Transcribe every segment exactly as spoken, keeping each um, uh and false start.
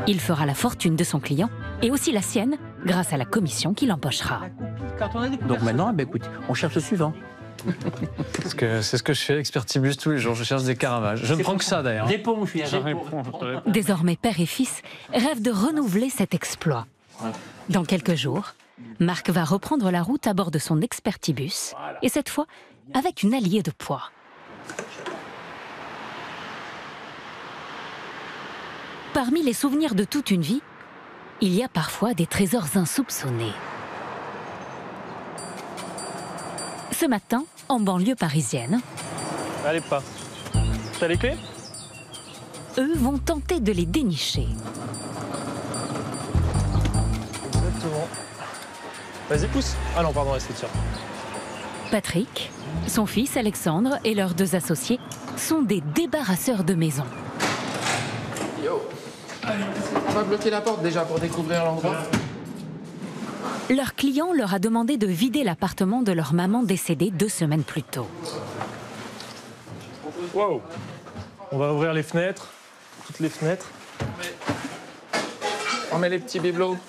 Il fera la fortune de son client et aussi la sienne grâce à la commission qu'il empochera. Donc maintenant, ben écoute, on cherche le suivant. C'est ce que, c'est ce que je fais, Expertibus, tous les jours. Je cherche des Caravages. Je ne prends que ça d'ailleurs. Réponds, je suis Je réponds, je réponds. Désormais, père et fils rêvent de renouveler cet exploit. Dans quelques jours, Marc va reprendre la route à bord de son Expertibus, et cette fois avec une alliée de poids. Parmi les souvenirs de toute une vie, il y a parfois des trésors insoupçonnés. Ce matin, en banlieue parisienne, Allez, pas. T'as les clés? eux vont tenter de les dénicher. Exactement. Vas-y, pousse. Ah non, pardon, reste tire. Patrick, son fils Alexandre et leurs deux associés sont des débarrasseurs de maison. Yo, on va bloquer la porte déjà pour découvrir l'endroit. Leur client leur a demandé de vider l'appartement de leur maman décédée deux semaines plus tôt. Wow. On va ouvrir les fenêtres, toutes les fenêtres. On met les petits bibelots.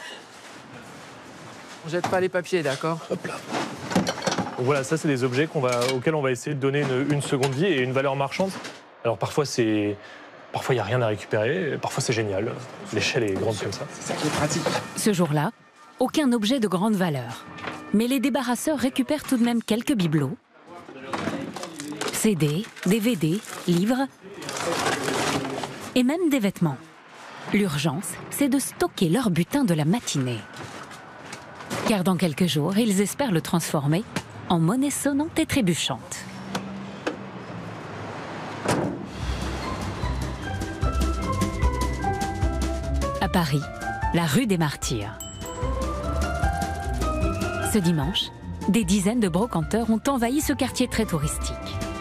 On jette pas les papiers, d'accord? Hop là. Donc voilà, ça c'est des objets qu'on va, auxquels on va essayer de donner une, une seconde vie et une valeur marchande. Alors parfois c'est, parfois il n'y a rien à récupérer, parfois c'est génial. L'échelle est grande comme ça. C'est ça qui est pratique. Ce jour-là, aucun objet de grande valeur. Mais les débarrasseurs récupèrent tout de même quelques bibelots, C D, D V D, livres et même des vêtements. L'urgence, c'est de stocker leur butin de la matinée. Car dans quelques jours, ils espèrent le transformer en monnaie sonnante et trébuchante. À Paris, la rue des Martyrs. Ce dimanche, des dizaines de brocanteurs ont envahi ce quartier très touristique.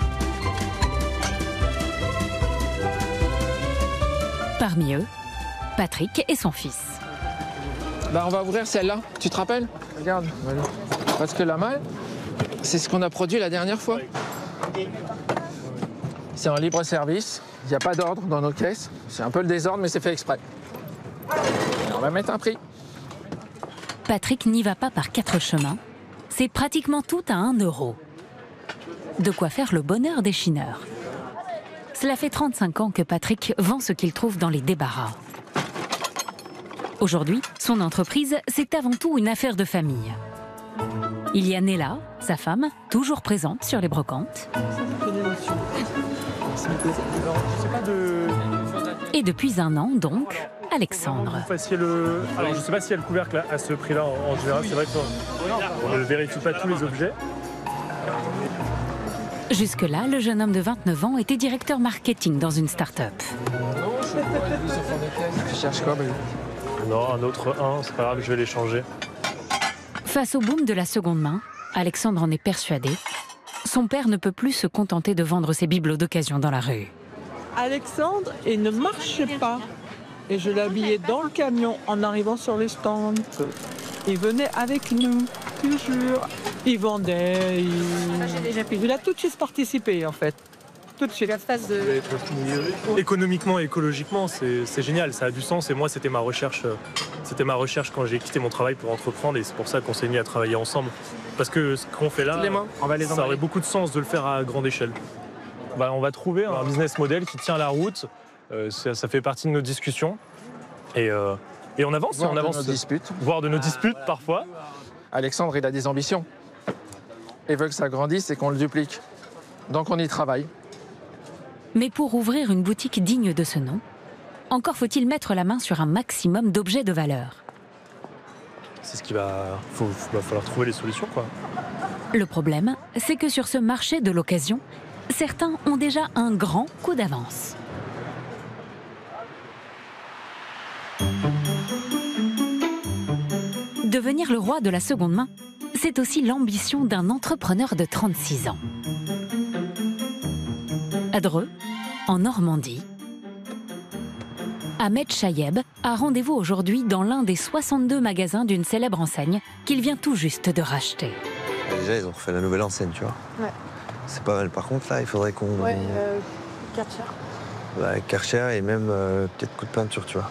Parmi eux, Patrick et son fils. Bah, on va ouvrir celle-là. Tu te rappelles? Regarde. Voilà. Parce que la malle, c'est ce qu'on a produit la dernière fois. C'est en libre service. Il n'y a pas d'ordre dans nos caisses. C'est un peu le désordre, mais c'est fait exprès. Et on va mettre un prix. Patrick n'y va pas par quatre chemins. C'est pratiquement tout à un euro. De quoi faire le bonheur des chineurs. Cela fait trente-cinq ans que Patrick vend ce qu'il trouve dans les débarras. Aujourd'hui, son entreprise, c'est avant tout une affaire de famille. Il y a Nella, sa femme, toujours présente sur les brocantes. Et depuis un an, donc, Alexandre. Vous fassiez le... Alors je ne sais pas s'il y a le couvercle à ce prix-là en, en général, c'est vrai qu'on ne vérifie pas tous les objets. Jusque-là, le jeune homme de vingt-neuf ans était directeur marketing dans une start-up. Tu cherches quoi, baby? Non, un autre un, c'est pas grave, je vais les changer. Face au boom de la seconde main, Alexandre en est persuadé. Son père ne peut plus se contenter de vendre ses bibelots d'occasion dans la rue. Alexandre, il ne marchait pas. Et je l'habillais dans le camion en arrivant sur les stands. Il venait avec nous, toujours. Il vendait, il... il a tout de suite participé en fait. Tout de suite. Économiquement et écologiquement, c'est génial, ça a du sens. Et moi, c'était ma recherche, c'était ma recherche quand j'ai quitté mon travail pour entreprendre. Et c'est pour ça qu'on s'est mis à travailler ensemble. Parce que ce qu'on fait là, on va les ça aurait beaucoup de sens de le faire à grande échelle. Bah, on va trouver un business model qui tient la route. Euh, ça, ça fait partie de nos discussions. Et, euh, et on avance, Voire on de avance. nos disputes. Voire de nos disputes parfois. Alexandre, il a des ambitions. Il veut que ça grandisse et qu'on le duplique. Donc on y travaille. Mais pour ouvrir une boutique digne de ce nom, encore faut-il mettre la main sur un maximum d'objets de valeur. C'est ce qu'il va... Faut, va falloir trouver les solutions, quoi. Le problème, c'est que sur ce marché de l'occasion, certains ont déjà un grand coup d'avance. Devenir le roi de la seconde main, c'est aussi l'ambition d'un entrepreneur de trente-six ans. À Dreux, en Normandie, Ahmed Chayeb a rendez-vous aujourd'hui dans l'un des soixante-deux magasins d'une célèbre enseigne qu'il vient tout juste de racheter. Déjà, ils ont refait la nouvelle enseigne, tu vois. Ouais. C'est pas mal. Par contre, là, il faudrait qu'on... Ouais, euh, Karcher. Bah, Karcher et même euh, peut-être coup de peinture, tu vois.